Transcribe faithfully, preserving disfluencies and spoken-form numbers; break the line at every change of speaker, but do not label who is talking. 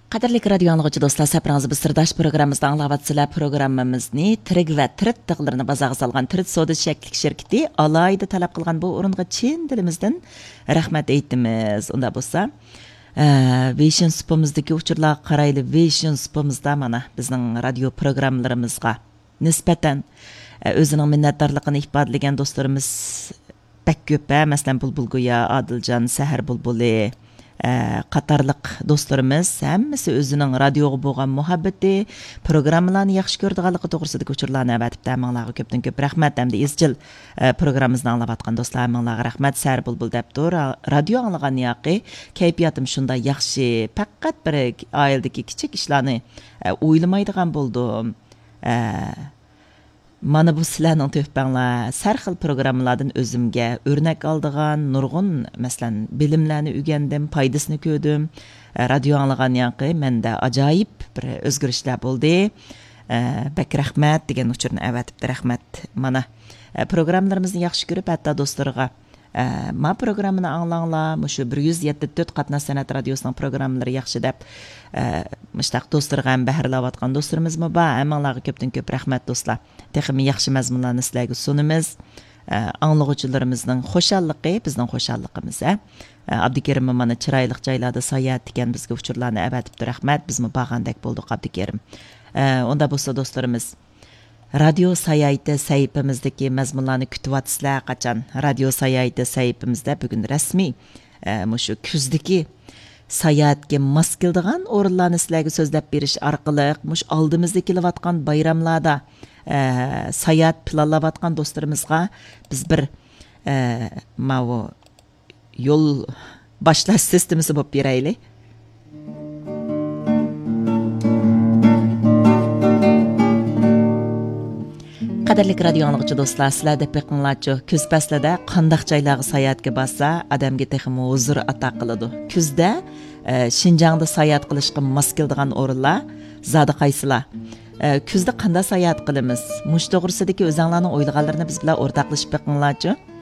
Qadirlik radio anlıqçı dostlar, səpranızı biz sırdaş programımızda anlavatsılar programmamızını tirig və tirit tığlarını bazağı salgan tirit soda şəklik şirketi alayda talab qılgan bu orunğa çin dilimizdən rəhmət eytimiz. Onda bolsa, Vision Spom'uzdaki uçurlar qaraylı Vision Spom'uzda mana bizning radio programmalarımızga nisbətən özünün minnətdarlığını ifadələgən dostlarımız pek köp. Məsələn, Bulbulguya, Adılcan, Səhər Bulbuli, qatarlıq dostlarımız həmmisi özünün radioga bo'lgan muhabbati, programmalarni yaxshi ko'rdiganligi to'g'risidagi uchurlarni avatibdi. Hammalarga ko'pdan ko'p rahmat. Hamda izchil programmamizni anglayotgan do'stlar, hammalarga rahmat. Sar bulbul debdi. Radio anglagan yoqi kayfiyatim shunda yaxshi. Faqat bir oildagi kichik ishlarni o'ylamaydigan bo'ldim. Mana bu sizlarning töhbanglar sar xil programmalardan o'zimga o'rnak oldigan nurg'un masalan bilimlarni o'rgandim, foydasini ko'rdim. Radio anglagan yoqi menda ajoyib bir o'zgarishlar bo'ldi. Bak rahmat degan uchurni avatibdi. Rahmat. Mana programmalarimizni yaxshi ko'rib, hatto do'stlarga ma programmani anglanglar, shu bir yuz yetmish to'rt qatnash san'at radiosining programmalari yaxshi deb mushtaq do'stlarga ham bahrlayotgan do'stlarimizmi bor. Hammalarga ko'pdan ko'p rahmat do'stlar. Texmi yaxshi mazmunlarni sizlarga sunamiz. Anglag'uvchilarimizning xushalliqi bizning xushalligimiz. Abdukerim mana chiroyli joylarda sayohat degan bizga uchurlarni avatibdi. Rahmat. Bizmi bag'andak bo'ldik Abdukerim. Onda bo'lsa do'stlarimiz, Radio Sayayeti sayfimizdagi mazmunlarni kutyapsizlar qachon? Radio Sayayeti sayfimizda bugun rasmiy mushu kuzdagi sayohatga mos keladigan o'rinlarni sizlarga so'zlab berish orqali mush oldimizda kelayotgan bayramlarda sayohat planlayotgan do'stlarimizga biz bir mau yo'l boshlash sistemasi bo'lib beraylik. Qadirlik radio anlıqçı dostlar, sizlar deb biqinlarçı küz paslida qandaq joylarga sayohatga bassa odamga texmi huzur ato qiladi. Kuzda Şinjangda sayohat qilishga mos keladigan o'rinlar zodi qaysilar? Kuzda qanday sayohat qilamiz? Mush to'g'risidagi o'zinglarning o'ylaganlarini biz bilan o'rtoqlashib biqinlarçı.